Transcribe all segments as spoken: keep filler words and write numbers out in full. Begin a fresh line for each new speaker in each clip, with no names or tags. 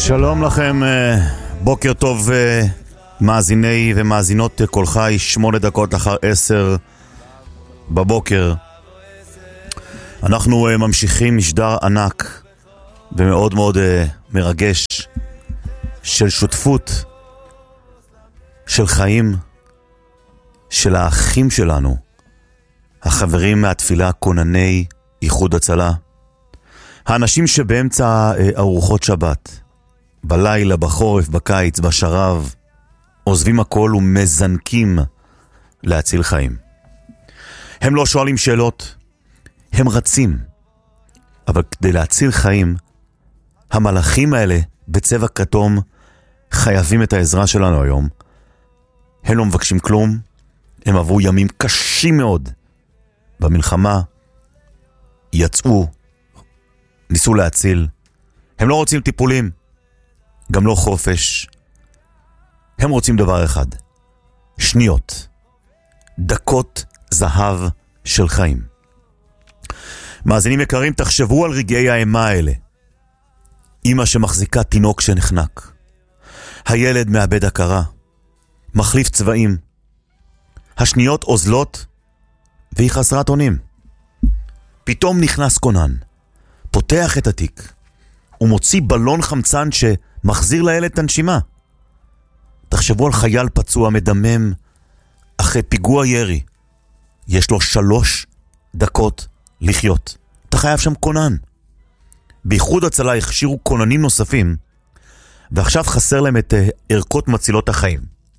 שלום לכם, בוקר טוב מאזיני ומאזינות כל חי, שמונה דקות לאחר עשר בבוקר. אנחנו ממשיכים משדר ענק ומאוד מאוד מרגש של שותפות, של חיים, של האחים שלנו, החברים מהתפילה, כונני איחוד הצלה, האנשים שבאמצע ארוחות שבת, בלילה, בחורף, בקיץ, בשרב, עוזבים הכל ומזנקים להציל חיים. הם לא שואלים שאלות, הם רצים. אבל כדי להציל חיים, המלאכים האלה בצבע כתום חייבים את העזרה שלנו היום. הם לא מבקשים כלום, הם עברו ימים קשים מאוד במלחמה, יצאו, ניסו להציל. הם לא רוצים טיפולים, גם לא חופש. הם רוצים דבר אחד, שניות, דקות זהב של חיים. מאזינים יקרים, תחשבו על רגעי האימה האלה. אמא שמחזיקה תינוק שנחנק, הילד מאבד הכרה, מחליף צבעים, השניות עוזלות והיא חסרת אונים. פתאום נכנס כונן, פותח את התיק ומוציא בלון חמצן שמחזיר לילד את הנשימה. תחשבו על חייל פצוע מדמם אחרי פיגוע ירי, יש לו שלוש דקות לחיות. אתה חייב שם כונן. באיחוד הצלה הכשירו כוננים נוספים, ועכשיו חסר להם את ערכות מצילות החיים.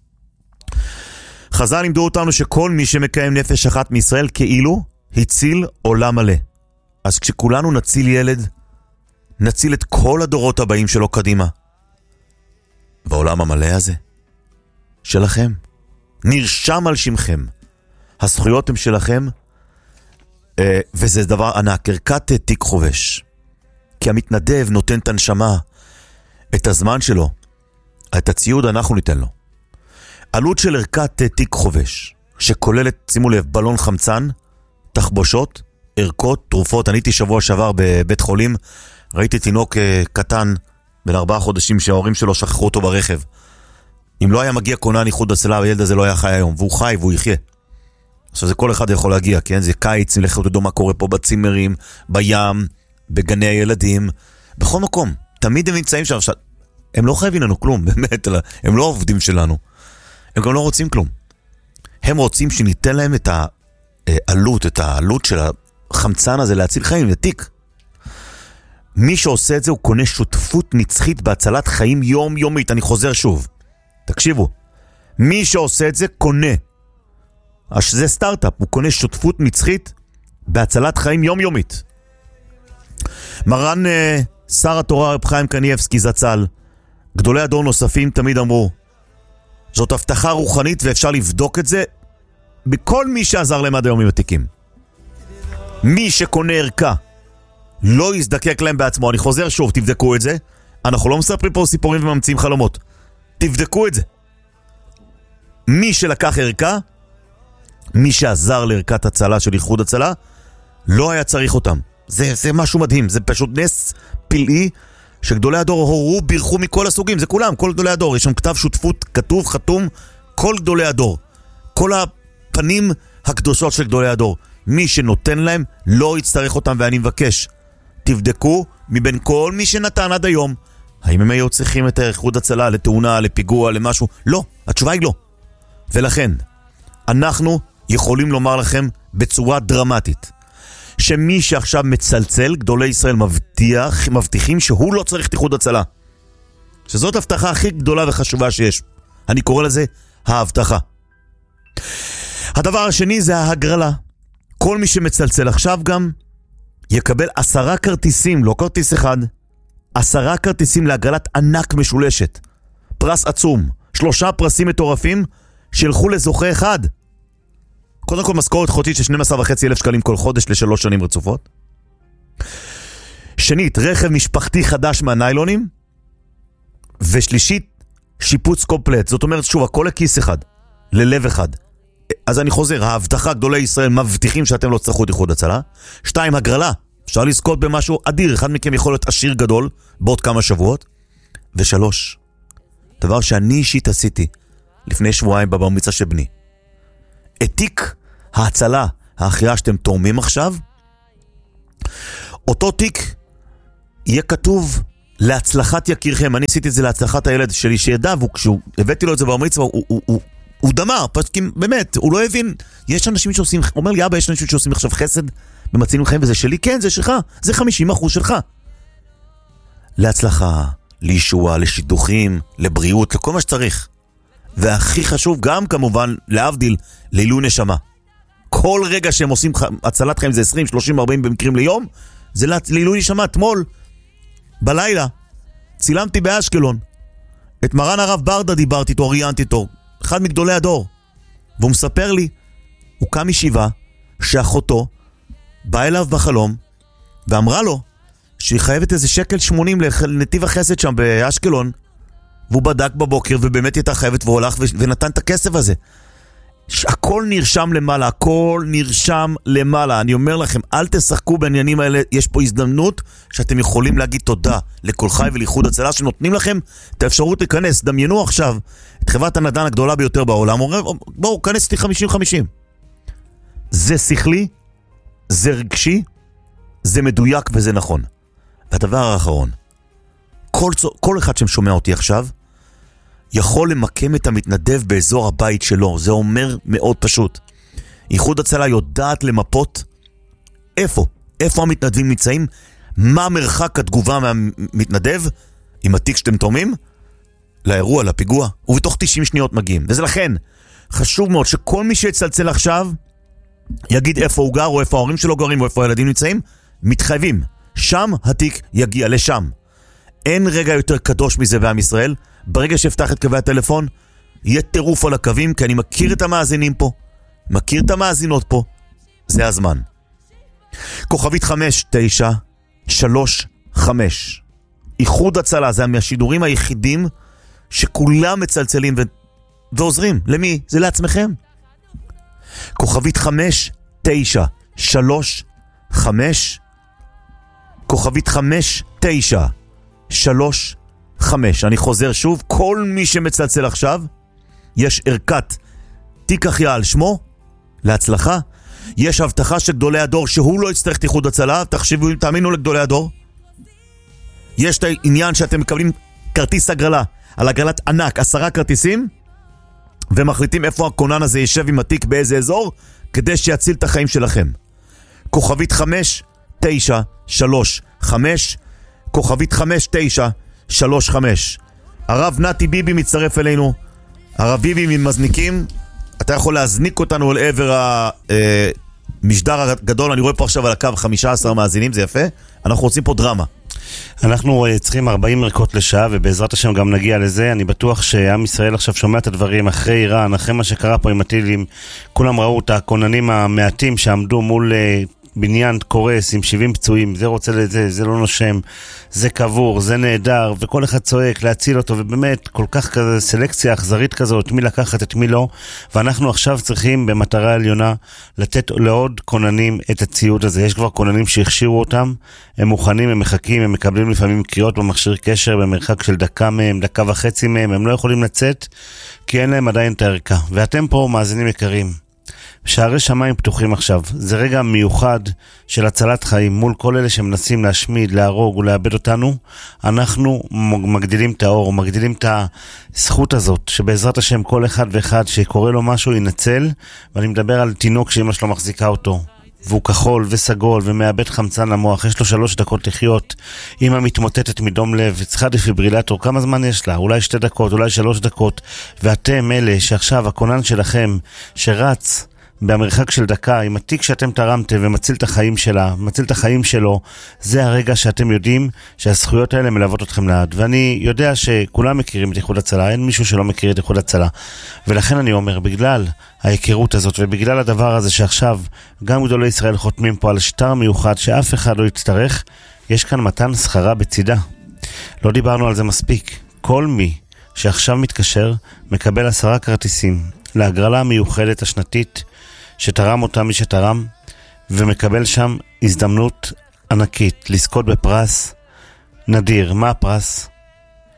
חז"ל לימדו אותנו שכל מי שמקיים נפש אחת מישראל כאילו הציל עולם מלא. אז כשכולנו נציל ילד, נציל את כל הדורות הבאים שלו קדימה. בעולם המלא הזה שלכם, נרשם על שמכם, הזכויות הם שלכם, וזה דבר ענק, ערכת תיק חובש. כי המתנדב נותן את הנשמה, את הזמן שלו, את הציוד אנחנו ניתן לו. עלות של ערכת תיק חובש, שכוללת, שימו לב, בלון חמצן, תחבושות, ערכות, תרופות. אני הייתי שבוע שעבר בבית חולים, ראיתי תינוק קטן, בן ארבעה חודשים, שההורים שלו שכחו אותו ברכב. אם לא היה מגיע כונן איחוד הצלה, הילד הזה לא היה חי היום, והוא חי והוא יחיה. עכשיו זה כל אחד יכול להגיע, כן? זה קיץ, לכו תדעו מה קורה פה בצימרים, בים, בגני הילדים, בכל מקום. תמיד הם נמצאים שם. עכשיו, הם לא חייבים לנו כלום, באמת, הם לא עובדים שלנו. הם גם לא רוצים כלום. הם רוצים שניתן להם את העלות, את העלות של החמצן הזה להציל חיים, לתיק. מי שעושה את זה הוא קונה שותפות נצחית בהצלת חיים יום-יומית. אני חוזר שוב. תקשיבו. מי שעושה את זה קונה. זה סטארט-אפ, הוא קונה שותפות נצחית בהצלת חיים יום-יומית. מרן אה, שר התורה רב חיים קניאבסקי זצ"ל, גדולי הדור נוספים תמיד אמרו, זאת הבטחה רוחנית ואפשר לבדוק את זה בכל מי שעזר להם עד היום עם התיקים. מי שקונה ערכה לא יזדקק להם בעצמו. אני חוזר שוב, תבדקו את זה. אנחנו לא מספרים פה סיפורים וממציאים חלומות. תבדקו את זה. מי שלקח ערכה, מי שעזר לערכת הצלה של איחוד הצלה, לא היה צריך אותם. זה, זה משהו מדהים, זה פשוט נס פלאי שגדולי הדור הורו, בירכו מכל הסוגים, זה כולם, כל גדולי הדור, יש שם כתב שותפות, כתוב, חתום, כל גדולי הדור, כל הפנים הקדושות של גדולי הדור, מי שנותן להם לא יצטרך אותם, ואני מבקש, תבדקו מבין כל מי שנתן עד היום, האם הם היו צריכים את איחוד הצלה לתאונה, לפיגוע, למשהו? לא, התשובה היא לא. ולכן, אנחנו יכולים לומר לכם בצורה דרמטית, שמי שעכשיו מצלצל, גדולי ישראל מבטיח, מבטיחים שהוא לא צריך איחוד הצלה. שזאת הבטחה הכי גדולה וחשובה שיש. אני קורא לזה ההבטחה. הדבר השני זה ההגרלה. כל מי שמצלצל עכשיו גם יקבל עשרה כרטיסים, לא כרטיס אחד, עשרה כרטיסים להגרלת ענק משולשת. פרס עצום. שלושה פרסים מטורפים שילכו לזוכה אחד. קודם כל משכורת חודשית של שנים עשר וחצי אלף שקלים כל חודש לשלוש שנים רצופות. שנית, רכב משפחתי חדש מהניילונים. ושלישית, שיפוץ קומפלט. זאת אומרת, שוב, הכל לכיס אחד, ללב אחד. אז אני חוזר, ההבטחה גדולי ישראל מבטיחים שאתם לא צריכו את איחוד הצלה. שתיים, הגרלה. אפשר לזכות במשהו אדיר, אחד מכם יכול להיות עשיר גדול בעוד כמה שבועות. ושלוש, דבר שאני אישית עשיתי לפני שבועיים בבר מצווה של בני. את תיק ההצלה, האחיה שאתם תורמים עכשיו, אותו תיק יהיה כתוב להצלחת יקירכם. אני עשיתי את זה להצלחת הילד שלי שידע, וכשהוא הבאתי לו את זה בבר מצווה, הוא, הוא, הוא, הוא דמר, פשוט, באמת, הוא לא הבין. יש אנשים שעושים, אומר לי, אבא, יש אנשים שעושים עכשיו חסד ומצילים חיים, וזה שלי, כן, זה שלך, זה חמישים אחוז שלך. להצלחה, לישוע, לשידוכים, לבריאות, לכל מה שצריך. והכי חשוב גם כמובן, להבדיל, לעילוי נשמה. כל רגע שהם עושים הצלת חיים, זה עשרים, שלושים, ארבעים במקרים ליום, זה לעילוי נשמה. אתמול, בלילה, צילמתי באשקלון. את מרן הרב ברדה דיברתי איתו, ראיינתי איתו, אחד מגדולי הדור. והוא מספר לי, הוא קם ישיבה, שאחותו באה אליו בחלום, ואמרה לו, שהיא חייבת איזה שקל שמונים לנתיב החסד שם באשקלון, והוא בדק בבוקר, ובאמת הייתה חייבת, והוא הולך ונתן את הכסף הזה. הכל נרשם למעלה, הכל נרשם למעלה. אני אומר לכם, אל תשחקו בעניינים האלה, יש פה הזדמנות שאתם יכולים להגיד תודה לכל חי ולאיחוד הצלה, שנותנים לכם את האפשרות להיכנס. דמיינו עכשיו את חברת הנדל"ן הגדולה ביותר בעולם, בואו, כנס לי חמישים חמישים. זה שכלי, זה רגשי, זה מדויק וזה נכון. והדבר האחרון, כל, כל אחד ששומע אותי עכשיו, יכול למקם את המתנדב באזור הבית שלו. זה אומר מאוד פשוט. איחוד הצלה יודעת למפות איפה, איפה המתנדבים נמצאים, מה מרחק התגובה מהמתנדב, עם התיק שאתם תורמים, לאירוע, לפיגוע, ובתוך תשעים שניות מגיעים. וזה לכן, חשוב מאוד שכל מי שיצלצל עכשיו, יגיד איפה הוא גר, או איפה ההורים שלו גרים, או איפה הילדים נמצאים, מתחייבים. שם התיק יגיע, לשם. אין רגע יותר קדוש מזה בעם ישראל. ברגע שיפתח את קווי הטלפון, יהיה טירוף על הקווים, כי אני מכיר את המאזינים פה, מכיר את המאזינות פה. זה הזמן. כוכבית חמש תשע שלוש חמש. איחוד הצלה, זה מהשידורים היחידים שכולם מצלצלים ו... ועוזרים. למי? זה לעצמכם. כוכבית חמש תשע שלוש חמש. כוכבית חמש תשע שלוש חמש. אני חוזר שוב, כל מי שמצלצל עכשיו, יש ערכת תיק אחיה על שמו, להצלחה. יש הבטחה של גדולי הדור שהוא לא יצטרך את איחוד הצלה. תחשבו, תאמינו לגדולי הדור. יש את העניין שאתם מקבלים כרטיס הגרלה, על הגרלת ענק, עשרה כרטיסים, ומחליטים איפה הכונן הזה יישב עם התיק באיזה אזור, כדי שיציל את החיים שלכם. כוכבית חמש תשע שלוש חמש. כוכבית חמש תשע שלוש חמש. הרב נתי ביבי מצטרף אלינו. הרב ביבי ממזניקים, אתה יכול להזניק אותנו אל עבר המשדר הגדול. אני רואה פה עכשיו על הקו חמישה עשר מאזינים, זה יפה. אנחנו רוצים פה דרמה.
אנחנו צריכים ארבעים ערכות לשעה, ובעזרת השם גם נגיע לזה. אני בטוח שעם ישראל עכשיו שומע את הדברים אחרי איראן, אחרי מה שקרה פה עם הטילים. כולם ראו את הכוננים המעטים שעמדו מול בניין קורס עם שבעים פצועים, זה רוצה לזה, זה לא נושם, זה קבור, זה נהדר, וכל אחד צועק להציל אותו, ובאמת כל כך כזה סלקציה אכזרית כזאת, מי לקחת את מי לא, ואנחנו עכשיו צריכים במטרה עליונה לתת לעוד כוננים את הציוד הזה. יש כבר כוננים שהכשירו אותם, הם מוכנים, הם מחכים, הם מקבלים לפעמים קריאות במכשיר קשר במרחק של דקה מהם, דקה וחצי מהם, הם לא יכולים לצאת כי אין להם עדיין את הערכה. ואתם פה מאזינים יקרים, שערי שמיים פתוחים עכשיו, זה רגע מיוחד של הצלת חיים מול כל אלה שמנסים להשמיד, להרוג ולאבד אותנו. אנחנו מגדילים את האור, מגדילים את הזכות הזאת, שבעזרת השם כל אחד ואחד שקורא לו משהו ינצל. ואני מדבר על תינוק שאמא שלו מחזיקה אותו, והוא כחול וסגול ומאבד חמצן למוח, יש לו שלוש דקות לחיות, אמא מתמוטטת מדום לב, צריכה דפיברילטור, כמה זמן יש לה? אולי שתי דקות, אולי שלוש דקות, ואתם אלה שעכשיו הכונן שלכם שרץ במרחק של דקה עם התיק שאתם תרמתם ומציל את החיים שלה, מציל את החיים שלו, זה הרגע שאתם יודעים שהזכויות האלה מלוות אתכם לעד. ואני יודע שכולם מכירים את איחוד הצלה, אין מישהו שלא מכיר את איחוד הצלה, ולכן אני אומר, בגלל ההיכרות הזאת ובגלל הדבר הזה שעכשיו גם גדולי ישראל חותמים פה על שטר מיוחד שאף אחד לא יצטרך, יש כאן מתן שכרה בצידה. לא דיברנו על זה מספיק. כל מי שעכשיו מתקשר מקבל עשרה כרטיסים להגרלה המיוחדת השנתית שתרם אותה מי שתרם, ומקבל שם הזדמנות ענקית לזכות בפרס נדיר. מה הפרס?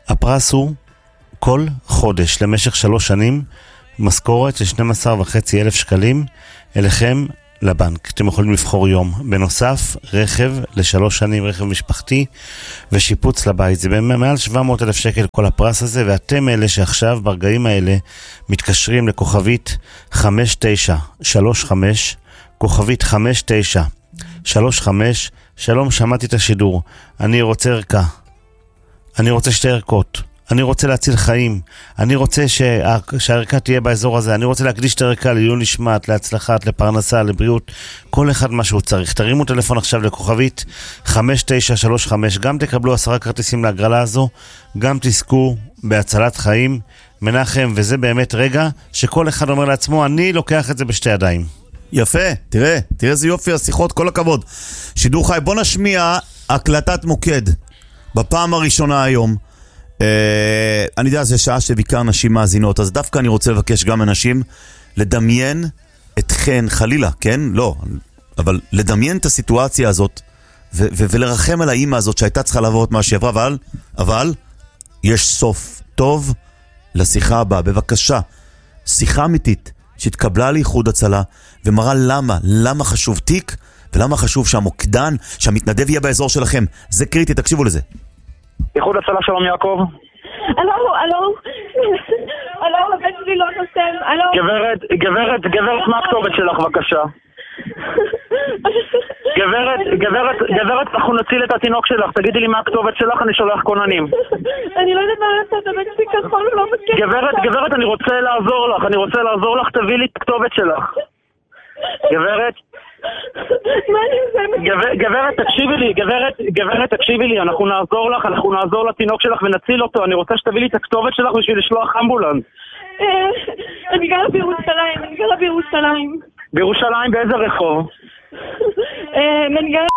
הפרס הוא כל חודש למשך שלוש שנים, משכורת של שנים עשר וחצי אלף שקלים אליכם לבנק. אתם יכולים לבחור יום. בנוסף, רכב לשלוש שנים, רכב משפחתי ושיפוץ לבית. זה מעל שבע מאות אלף שקל כל הפרס הזה, ואתם אלה שעכשיו ברגעים האלה מתקשרים לכוכבית חמש תשע שלוש חמש, כוכבית חמש תשע שלוש חמש. שלום, שמעתי את השידור, אני רוצה ערכה, אני רוצה שתי ערכות, אני רוצה להציל חיים, אני רוצה שה... שהערכה תהיה באזור הזה, אני רוצה להקדיש את הערכה לעילוי נשמת, להצלחת, לפרנסה, לבריאות, כל אחד מה שהוא צריך. תרימו טלפון עכשיו לכוכבית חמש תשע שלוש חמש, גם תקבלו עשרה כרטיסים להגרלה הזו, גם תזכו בהצלת חיים. מנחם, וזה באמת רגע שכל אחד אומר לעצמו, אני לוקח את זה בשתי ידיים.
יפה, תראה, תראה איזה יופי השיחות, כל הכבוד. שידור חי, בוא נשמיע הקלטת מוקד בפעם הראשונה היום. אה, אני יודע, זה שעה שבעיקר נשים מאזינות, אז דווקא אני רוצה לבקש גם אנשים לדמיין אתכן, חלילה, כן? לא, אבל לדמיין את הסיטואציה הזאת ו- ו- ולרחם על האמא הזאת שהייתה צריכה לעבור את מה שעברה, אבל, אבל יש סוף טוב לשיחה הבאה. בבקשה, שיחה אמיתית שהתקבלה לאיחוד הצלה ומראה למה, למה חשוב תיק ולמה חשוב שהמוקדן, שהמתנדב יהיה באזור שלכם. זה קריטי, תקשיבו לזה.
איחוד הצלה, שלום יעקב.
אלו, אלו, אלו, הבן שלי לא נוסם, אלו.
גברת, גברת, גברת, מה הכתובת שלך בבקשה? גברת, גברת, גברת, אנחנו נציל את התינוק שלך, תגידי לי מה הכתובת שלך, אני שולח כוננים.
אני לא יודעת מה לעשות, הבן שלי כחול, הוא לא מסכים.
גברת, גברת, אני רוצה לעזור לך, אני רוצה לעזור לך, תביא לי את הכתובת שלך. גברת,
מה אני עושה?
גברת, תקשיבי לי, גברת, גברת, תקשיבי לי, אנחנו נעזור לך, אנחנו נעזור לתינוק שלך ונציל אותו, אני רוצה שתביא לי את הכתובת שלך בשביל לשלוח אמבולנס.
אני גרה בירושלים, אני גרה בירושלים.
בירושלים באיזה רחוב?
אני גרה...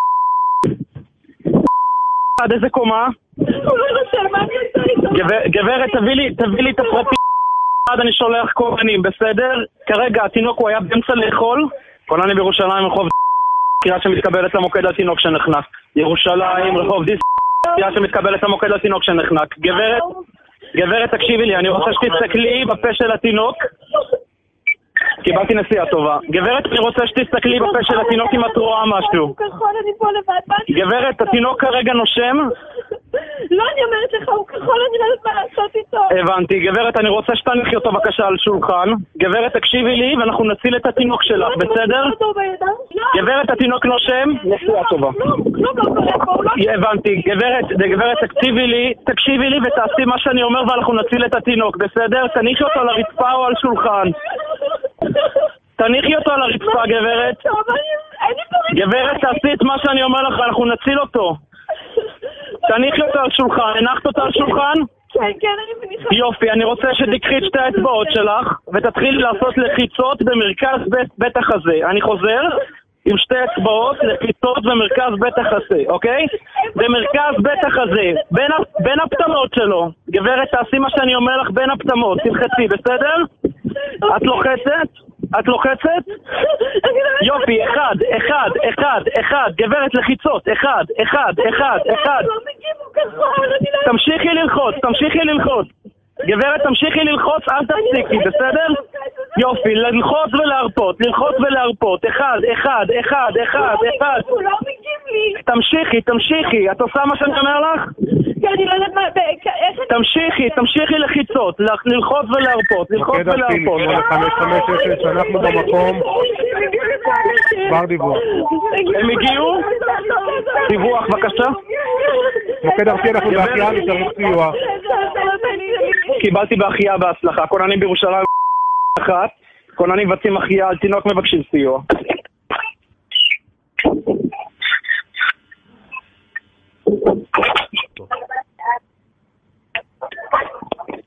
עד איזה קומה?
הוא לא נושא, מה אני עושה איתו?
גברת, תביא לי, תביא לי את הפרטים. עד אני שולח כוננים, בסדר? כרגע התינוק הוא היה באמצע לאכול. כוננים בירושלים, רחוב קריאה שמתקבלת למוקד לתינוק שנחנק. ירושלים, רחוב דיס קריאה שמתקבלת למוקד לתינוק שנחנק. גברת, גברת, תקשיבי לי, אני רוצה שתסתכלי בפה של התינוק. קיבלתי נסיעה טובה. גברת, אני רוצה שתסתכלי בפה של התינוק אם את רואה משהו. גברת, התינוק כרגע נושם?
לא, אני אומרת לך, הוא כחול, אני לא יודעת מה לעשות איתו.
הבנתי. גברת, אני רוצה שתניחי אותו בבקשה על שולחן. גברת, תקשיבי לי ואנחנו נציל את התינוק שלך, בסדר? גברת, התינוק נושם? נסיעה טובה. הבנתי. גברת, גברת, תקשיבי לי, תקשיבי לי ותעשי מה שאני אומר ואנחנו נציל את התינוק, בסדר? תניחי אותו על הרצפה או על שולחן. תניחי אותו על הרצפה, גברת. גברת, תעשי את מה שאני אומר לך, אנחנו נציל אותו. תניחי אותו על שולחן. הנחת אותו על שולחן?
כן, כן, אני מניחה.
יופי, אני רוצה שתקחי את שתי האצבעות שלך ותתחיל לעשות לחיצות במרכז בית, בית החזה. אני חוזר עם שתי אצבעות לחיצות במרכז בית החזה, אוקיי? במרכז בית החזה, בין, בין הפתמות שלו. גברת, תעשי מה שאני אומר לך בין הפתמות, תלחצי, בסדר? את לוחצת? את לוחצת? יופי, אחד, אחד, אחד, אחד, גברת לחיצות, אחד, אחד, אחד, אחד. תמשיכי ללחוץ, תמשיכי ללחוץ. גברת, תמשיכי ללחוץ, אל תפסיקי, בסדר? יופי, ללחוץ ולהרפות, ללחוץ ולהרפות, אחד, אחד, אחד, אחד, אחד.
הוא לא מגיב לי.
תמשיכי, תמשיכי, את עושה מה שאני אומר לך?
כי אני לא יודעת מה...
תמשיכי, תמשיכי לחיצות, ללחוץ ולהרפות, ללחוץ ולהרפות.
מוקד חמש חמש אפס, אנחנו במקום. כבר דיווח.
הם הגיעו? דיווח, בבקשה.
מוקד ארצי, אנחנו בהחייאה, נצטרך סיוע.
קיבלתי בהחייאה בהצלחה. כוננים בירושלים אחת, כוננים מבצעים החייאה על תינוק מבקשים סיוע.